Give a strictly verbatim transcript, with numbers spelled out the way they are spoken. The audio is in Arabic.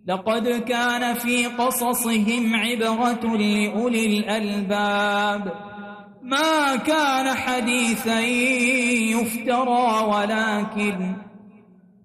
لقد كان في قصصهم عبرة لأولي الألباب ما كان حديثا يفترى ولكن